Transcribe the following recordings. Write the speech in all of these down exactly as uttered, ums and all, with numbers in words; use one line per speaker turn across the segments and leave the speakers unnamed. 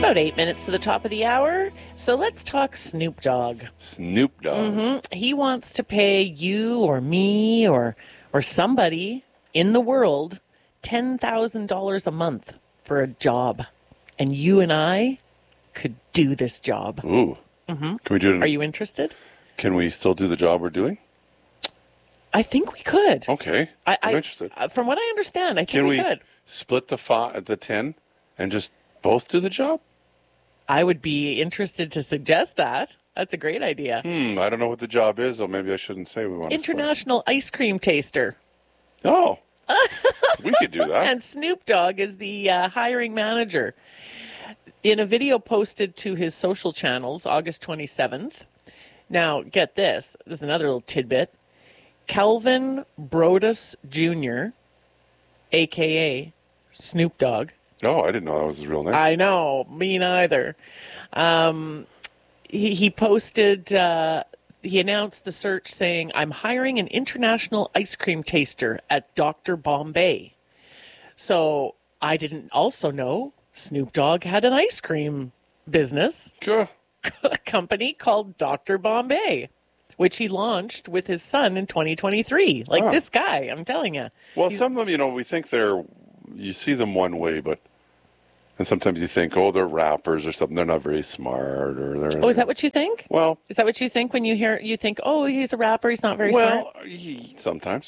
About eight minutes to the top of the hour. So let's talk Snoop Dogg.
Snoop Dogg.
Mm-hmm. He wants to pay you or me or or somebody in the world ten thousand dollars a month for a job. And you and I could do this job.
Ooh. Mm-hmm. Can we do it? In,
Are you interested?
Can we still do the job we're doing?
I think we could.
Okay.
I,
I'm
I,
interested.
From what I understand, I think
Can
we,
we
could.
split the five, the ten and just both do the job?
I would be interested to suggest that. That's a great idea.
Hmm, I don't know what the job is, or maybe I shouldn't say we want
International ice cream taster.
to Oh, we could do that.
And Snoop Dogg is the uh, hiring manager. In a video posted to his social channels, August twenty-seventh. Now, get this. This is another little tidbit. Calvin Brodus Junior, a k a. Snoop Dogg.
Oh, I didn't know that was his real name.
I know. Me neither. Um, he, he posted... Uh, He announced the search saying, I'm hiring an international ice cream taster at Doctor Bombay. So I didn't also know Snoop Dogg had an ice cream business
Sure.
a company called Doctor Bombay, which he launched with his son in twenty twenty-three. Like
Huh.
this guy, I'm telling you.
Well, some of them, you know, we think they're, you see them one way, but, and sometimes you think, oh, they're rappers or something. They're not very smart, or they're.
Oh, is that what you think?
Well,
Is that what you think when you hear, you think, oh, he's a rapper, he's not very
well,
smart?
he, sometimes.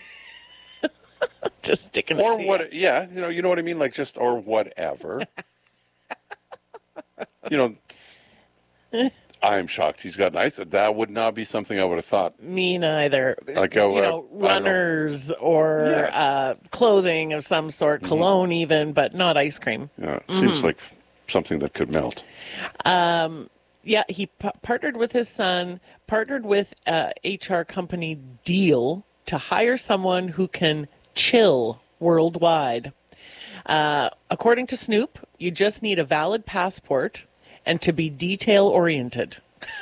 Just sticking it
Or
to you.
what? Yeah, you know, you know what I mean. Like just or whatever. you know, I'm shocked he's got nice. That would not be something I would have thought.
Me neither.
Like,
you
uh,
know,
I don't know.
runners or
Yes.
uh, clothing of some sort,
Mm-hmm.
cologne even, but not ice cream.
Yeah, it seems like something that could melt.
Yeah, he p- partnered with his son, partnered with uh, H R company Deal to hire someone who can chill worldwide. Uh, according to Snoop, you just need a valid passport and to be detail-oriented.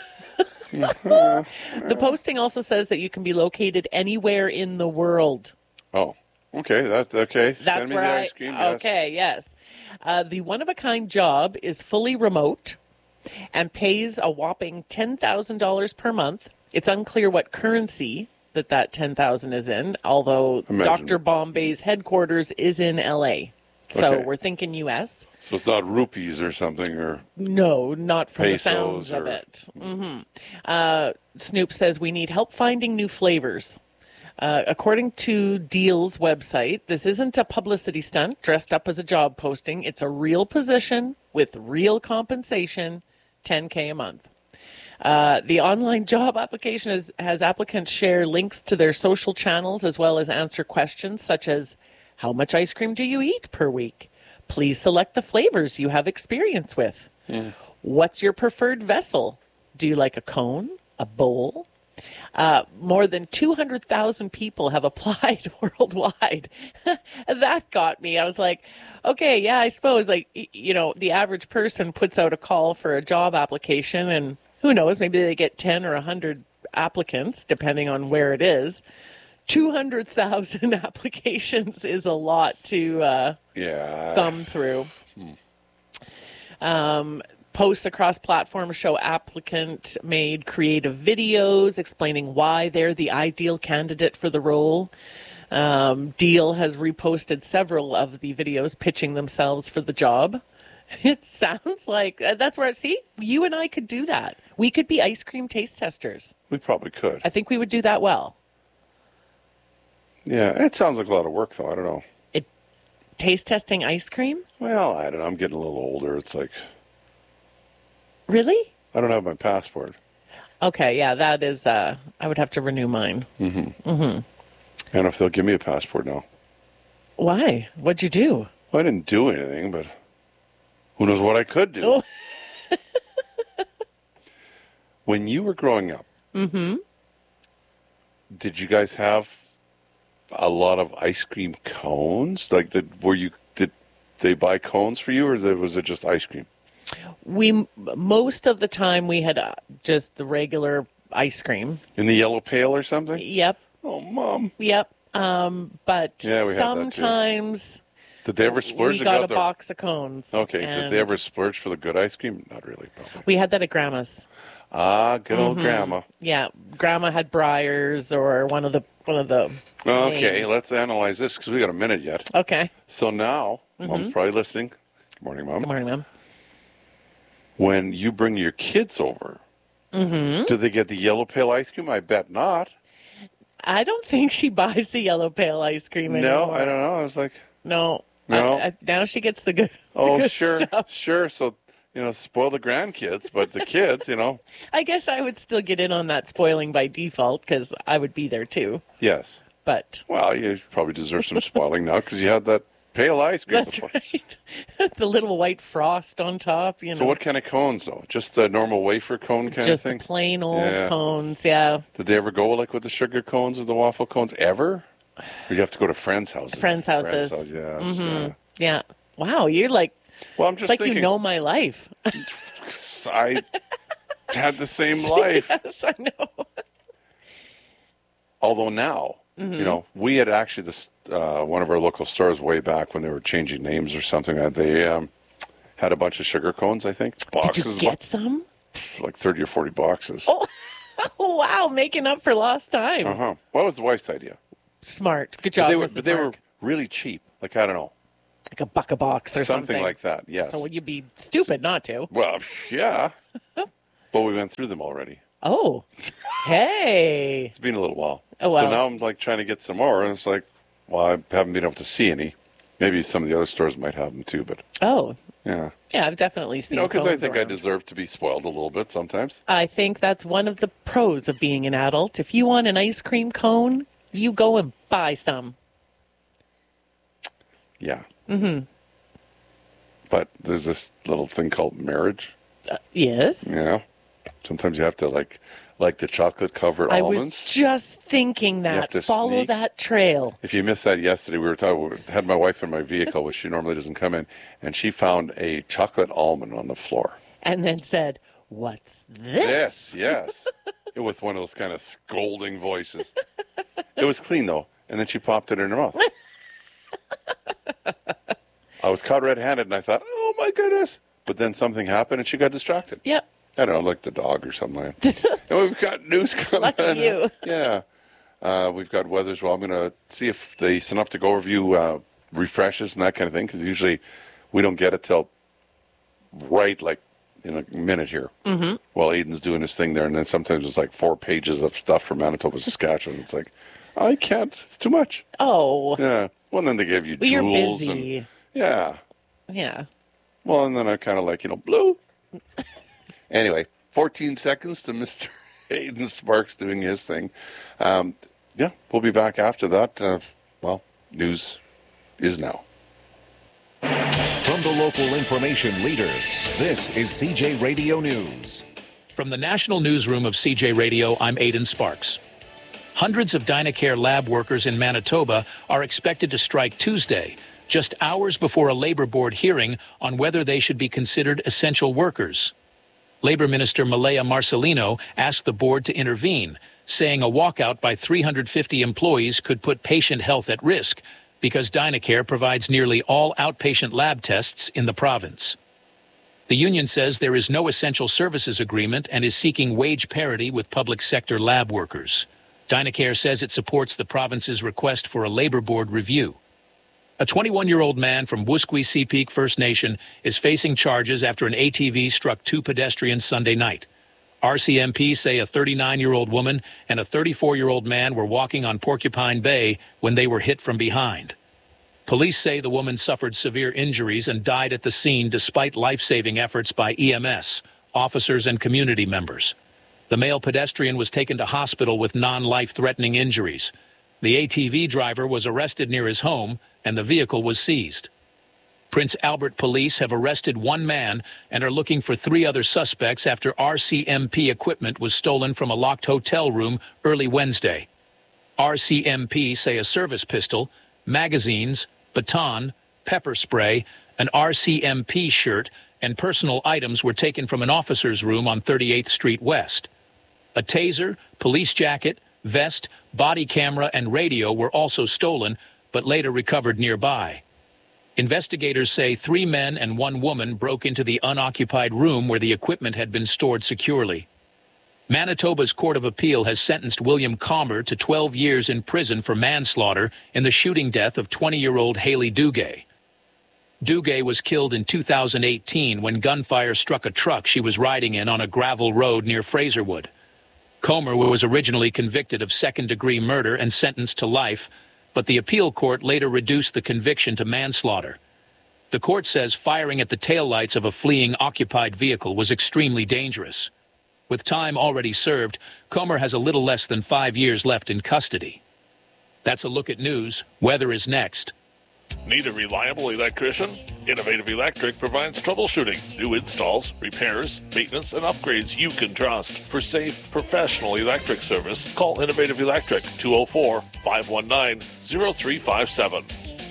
The posting also says that you can be located anywhere in the world.
Oh, okay. That's okay.
That's
Send me
where
the
I,
ice cream. Yes.
okay, yes. Uh, the one-of-a-kind job is fully remote and pays a whopping ten thousand dollars per month. It's unclear what currency that that ten thousand dollars is in, although
Imagine.
Doctor Bombay's headquarters is in L A. So
Okay.
we're thinking U S.
So it's not rupees or something, or
No, not from
Pesos
the sounds of
or-
it. hmm Uh, Snoop says we need help finding new flavors. Uh, according to Deal's website, this isn't a publicity stunt dressed up as a job posting. It's a real position with real compensation, ten K a month. Uh, the online job application has, has applicants share links to their social channels as well as answer questions such as, how much ice cream do you eat per week? Please select the flavors you have experience with. What's your preferred vessel? Do you like a cone, a bowl? Uh, more than two hundred thousand people have applied worldwide. That got me. I was like, okay, yeah, I suppose, like, y- you know, the average person puts out a call for a job application, and who knows, maybe they get ten or one hundred applicants, depending on where it is. two hundred thousand applications is a lot to uh,
yeah.
thumb through. Um, posts across platforms show applicant made creative videos explaining why they're the ideal candidate for the role. Um, Deal has reposted several of the videos pitching themselves for the job. It sounds like uh, that's where I see you and I could do that. We could be ice cream taste testers.
We probably could.
I think we would do that well.
Yeah, it sounds like a lot of work, though. I don't know.
It, taste testing ice cream?
Well, I don't know. I'm getting a little older. It's like
Really?
I don't have my passport.
Okay, yeah, that is, uh, I would have to renew mine.
I don't know if they'll give me a passport now.
Why? What'd you do?
Well, I didn't do anything, but who knows what I could do.
Oh.
When you were growing up, did you guys have a lot of ice cream cones? Like, did, were you, did they buy cones for you, or was it just ice cream?
We, most of the time, we had uh, just the regular ice cream.
In the yellow pail or something?
Yep,
Oh, Mom.
yep. Um, but
Yeah, we had that too.
sometimes
Did they ever splurge?
We
and
got a
their-
box of cones.
Okay. Did
and
they ever splurge for the good ice cream? Not really, probably.
We had that at Grandma's.
Ah, good old grandma.
Yeah, Grandma had Briars or one of the one of the.
Okay,
names.
let's analyze this because we got a minute yet.
Okay.
So now, Mom's probably listening. Good morning, Mom.
Good morning, Mom.
When you bring your kids over, do they get the yellow pale ice cream? I bet not.
I don't think she buys the yellow pale ice cream anymore.
No, I don't know. I was like,
No.
No?
I, I, now she gets the good. the
oh,
good
sure,
stuff.
sure. So, you know, spoil the grandkids, but the kids, you know,
I guess I would still get in on that spoiling by default because I would be there too.
yes.
But
Well, you probably deserve some spoiling now because you had that pale ice cream
that's
before.
right. the little white frost on top, you know.
So what kind of cones, though? Just the normal wafer cone kind
Just
of thing?
the plain old
Yeah.
cones, yeah.
Did they ever go like with the sugar cones or the waffle cones? Ever? Or you have to go to friends' houses?
Friends' houses.
Friends' houses, yes. Yeah.
Yeah. Wow, you're like,
Well, I'm
it's
just
like
thinking.
you know my life.
I had the same life.
Yes, I know.
Although now,
Mm-hmm.
you know, we had actually this uh, one of our local stores way back when they were changing names or something. Uh, they um, had a bunch of sugar cones, I think.
Did
Boxes,
you get some?
like thirty or forty boxes.
Oh, oh, wow, making up for lost time.
Uh huh. What was the wife's idea?
Smart. Good
But
job,
they were,
Missus
but they were
Mark.
really cheap. Like I don't know,
Like a buck a box or
something,
something.
like that. Yes.
So would you be stupid not to?
Well, yeah. But we went through them already.
Oh, hey.
It's been a little while.
Oh, wow.
So now I'm like trying to get some more, and it's like, well, I haven't been able to see any. Maybe some of the other stores might have them too, but
Oh,
yeah.
yeah, I've definitely seen
You know, because I
cones
think I
around.
deserve to be spoiled a little bit sometimes.
I think that's one of the pros of being an adult. If you want an ice cream cone, you go and buy some.
Yeah. Mm-hmm. But there's this little thing called marriage.
Yes.
You know, sometimes you have to like, like the chocolate covered
I
almonds.
was just thinking
have
that.
to
Follow
sneak.
that trail.
If you missed that yesterday, we were talking. We had my wife in my vehicle, which she normally doesn't come in, and she found a chocolate almond on the floor.
And then said, "What's this?"
Yes, yes, with one of those kind of scolding voices. It was clean though, and then she popped it in her mouth. I was caught red-handed, and I thought, "Oh my goodness!" But then something happened, and she got distracted.
Yep.
I don't know, like the dog or something like that. And we've got news coming.
Lucky you.
Yeah. Uh, we've got weather as well. I'm going to see if the synoptic overview uh, refreshes and that kind of thing, because usually we don't get it till right, like, in a minute here. Mm-hmm. While Aiden's doing his thing there, and then sometimes it's like four pages of stuff from Manitoba, Saskatchewan. It's like, I can't. It's too much.
Oh,
Yeah. Well, and then they give you
well, you're
jewels.
busy.
And, yeah.
Yeah.
Well, and then I kind of like, you know, blue. Anyway, fourteen seconds to Mister Aiden Sparks doing his thing. Um, yeah, we'll be back after that. Uh, well, news is now.
From the local information leader, this is C J Radio News.
From the National Newsroom of C J Radio, I'm Aidan Sparks. Hundreds of Dynacare lab workers in Manitoba are expected to strike Tuesday, just hours before a Labor Board hearing on whether they should be considered essential workers. Labor Minister Malaya Marcelino asked the board to intervene, saying a walkout by three hundred fifty employees could put patient health at risk because Dynacare provides nearly all outpatient lab tests in the province. The union says there is no essential services agreement and is seeking wage parity with public sector lab workers. Dynacare says it supports the province's request for a labor board review. A twenty-one-year-old man from Wuskwee Peak First Nation is facing charges after an A T V struck two pedestrians Sunday night. R C M P say a thirty-nine-year-old woman and a thirty-four-year-old man were walking on Porcupine Bay when they were hit from behind. Police say the woman suffered severe injuries and died at the scene despite life-saving efforts by E M S, officers, and community members. The male pedestrian was taken to hospital with non-life-threatening injuries. The A T V driver was arrested near his home, and the vehicle was seized. Prince Albert police have arrested one man and are looking for three other suspects after R C M P equipment was stolen from a locked hotel room early Wednesday. R C M P say a service pistol, magazines, baton, pepper spray, an R C M P shirt, and personal items were taken from an officer's room on thirty-eighth Street West. A taser, police jacket, vest, body camera, and radio were also stolen, but later recovered nearby. Investigators say three men and one woman broke into the unoccupied room where the equipment had been stored securely. Manitoba's Court of Appeal has sentenced William Calmer to twelve years in prison for manslaughter in the shooting death of twenty-year-old Haley Duguay. Duguay was killed in two thousand eighteen when gunfire struck a truck she was riding in on a gravel road near Fraserwood. Comer was originally convicted of second-degree murder and sentenced to life, but the appeal court later reduced the conviction to manslaughter. The court says firing at the taillights of a fleeing occupied vehicle was extremely dangerous. With time already served, Comer has a little less than five years left in custody. That's a look at news. Weather is next.
Need a reliable electrician? Innovative Electric provides troubleshooting, new installs, repairs, maintenance, and upgrades you can trust. For safe, professional electric service, call Innovative Electric, two oh four, five one nine, oh three five seven.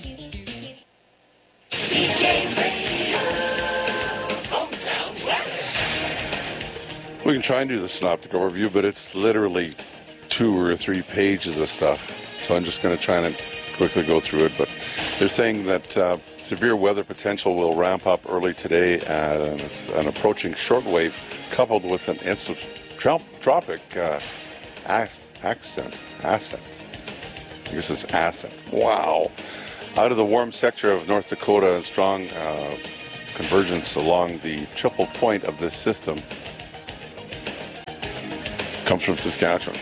C J Radio, Hometown Weather.
We can try and do the synoptic overview, but it's literally two or three pages of stuff. So I'm just going to try and quickly go through it. But they're saying that uh, severe weather potential will ramp up early today as an approaching shortwave coupled with an isotropic uh, ac- accent. Ascent. I guess it's ascent. Wow. Out of the warm sector of North Dakota, and strong uh, convergence along the triple point of this system comes from Saskatchewan.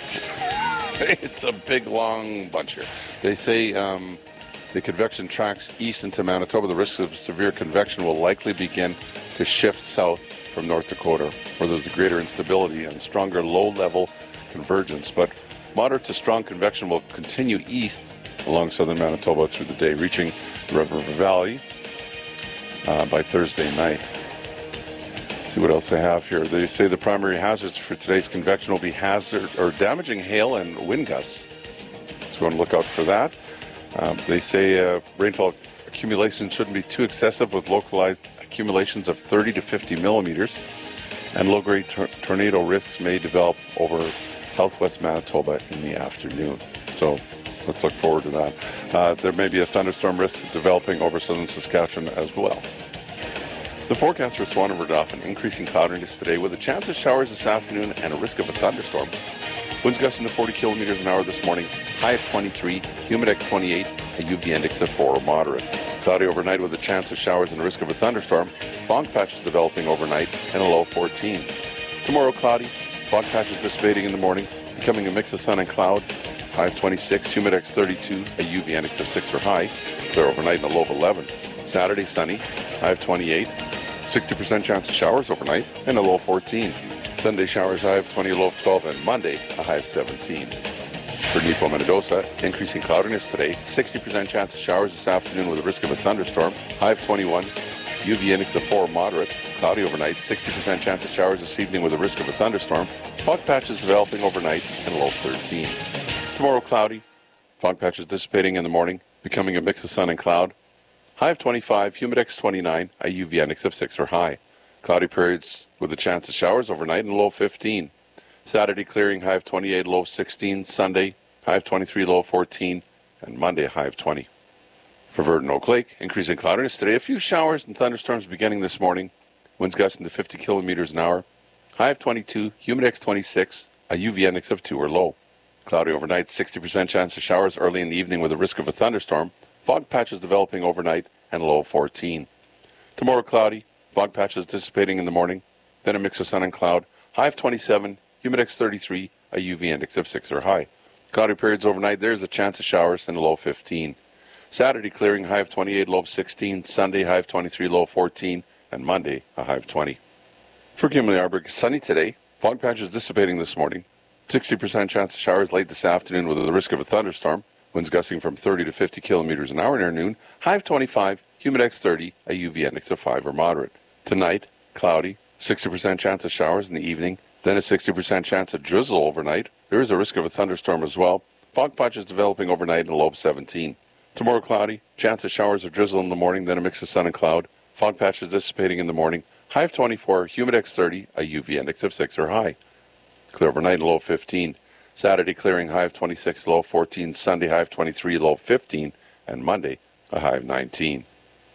It's a big, long bunch here. They say um, the convection tracks east into Manitoba. The risk of severe convection will likely begin to shift south from North Dakota, where there's a greater instability and stronger low-level convergence. But moderate to strong convection will continue east along southern Manitoba through the day, reaching the Red River Valley uh, by Thursday night. Let's see what else they have here. They say the primary hazards for today's convection will be hazard or damaging hail and wind gusts. So we want to look out for that. Um, they say uh, rainfall accumulation shouldn't be too excessive, with localized accumulations of thirty to fifty millimeters, and low-grade tor- tornado risks may develop over southwest Manitoba in the afternoon. So let's look forward to that. Uh, there may be a thunderstorm risk developing over southern Saskatchewan as well. The forecast for Swan and Verdofin: increasing cloudiness today with a chance of showers this afternoon and a risk of a thunderstorm. Winds gusting to forty kilometers an hour this morning, high of twenty-three, humidex twenty-eight, a U V index of four or moderate. Cloudy overnight with a chance of showers and a risk of a thunderstorm. Fog patches developing overnight and a low of fourteen. Tomorrow cloudy, fog patches dissipating in the morning, becoming a mix of sun and cloud. High of twenty-six, humidex thirty-two, a U V index of six or high. Clear overnight and a low of eleven. Saturday sunny, high of twenty-eight, sixty percent chance of showers overnight and a low of fourteen. Sunday showers, high of twenty, low of twelve, and Monday a high of seventeen. For Nepo Mendoza, increasing cloudiness today, sixty percent chance of showers this afternoon with a risk of a thunderstorm, high of twenty-one, U V index of four moderate, cloudy overnight, sixty percent chance of showers this evening with a risk of a thunderstorm, fog patches developing overnight and a low of thirteen. Tomorrow cloudy, fog patches dissipating in the morning, becoming a mix of sun and cloud, high of twenty-five, humidex twenty-nine, a U V index of six or high. Cloudy periods with a chance of showers overnight and low of fifteen. Saturday clearing, high of twenty-eight, low of sixteen. Sunday, high of twenty-three, low of fourteen. And Monday, high of twenty. For Verdon Oak Lake, increasing cloudiness today. A few showers and thunderstorms beginning this morning. Winds gusting to fifty kilometers an hour. High of twenty-two, humidex twenty-six, a U V index of two or low. Cloudy overnight, sixty percent chance of showers early in the evening with a risk of a thunderstorm. Fog patches developing overnight and a low of fourteen. Tomorrow cloudy. Fog patches dissipating in the morning, then a mix of sun and cloud. High of twenty-seven, humidex thirty-three, a U V index of six or high. Cloudy periods overnight, there's a chance of showers and a low of fifteen. Saturday clearing, high of twenty-eight, low of sixteen. Sunday, high of twenty-three, low of fourteen. And Monday, a high of twenty. For Kimberley Arborg, sunny today. Fog patches dissipating this morning. sixty percent chance of showers late this afternoon with the risk of a thunderstorm. Winds gusting from thirty to fifty kilometers an hour near noon. High of twenty-five, humidex thirty, a U V index of five or moderate. Tonight, cloudy, sixty percent chance of showers in the evening, then a sixty percent chance of drizzle overnight. There is a risk of a thunderstorm as well. Fog patches developing overnight and a low of seventeen. Tomorrow cloudy, chance of showers or drizzle in the morning, then a mix of sun and cloud. Fog patches dissipating in the morning. High of twenty-four, humidex thirty, a U V index of six or high. Clear overnight and low of fifteen. Saturday clearing, high of twenty-six, low of fourteen. Sunday high of twenty-three, low of fifteen. And Monday, a high of nineteen.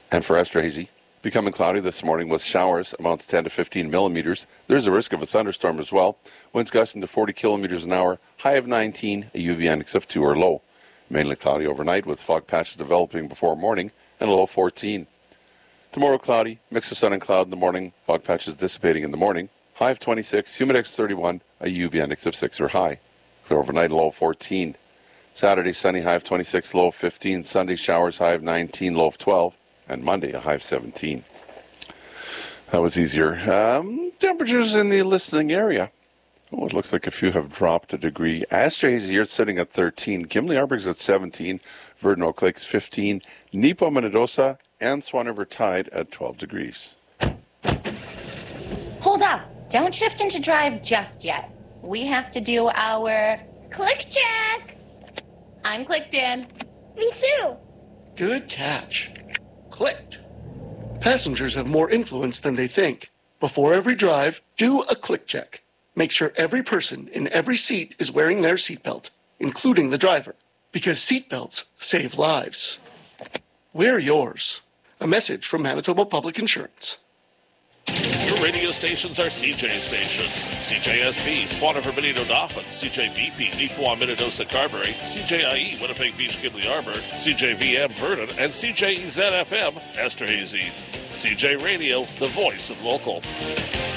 And for Esterhazy, becoming cloudy this morning with showers, amounts ten to fifteen millimeters. There's a risk of a thunderstorm as well. Winds gusting to forty kilometers an hour, high of nineteen, a U V index of two or low. Mainly cloudy overnight with fog patches developing before morning and a low of fourteen. Tomorrow cloudy, mix of sun and cloud in the morning, fog patches dissipating in the morning, high of twenty-six, humidex thirty-one, a U V index of six or high. Clear overnight, a low of fourteen. Saturday, sunny, high of twenty-six, low of fifteen. Sunday, showers, high of nineteen, low of twelve. And Monday, a high of seventeen. That was easier. Um, temperatures in the listening area. Oh, it looks like a few have dropped a degree. Esterhazy, you're sitting at thirteen. Gimli Arberg's at seventeen. Verdon Oak Lake's fifteen. Nepo Minnedosa and Swan River tied at twelve degrees.
Hold up. Don't shift into drive just yet. We have to do our
Click check.
I'm clicked in.
Me too.
Good catch. Clicked. Passengers have more influence than they think. Before every drive, do a click check. Make sure every person in every seat is wearing their seatbelt, including the driver, because seatbelts save lives. Wear yours. A message from Manitoba Public Insurance.
Your radio stations are C J stations. C J S B, Swan River, Benito, Dauphin. C J V P, Neepawa, Minnedosa, Carberry. C J I E, Winnipeg Beach, Gimli Arbor. C J V M, Verdon. And C J E Z F M, Esterhazy. C J Radio, the voice of local.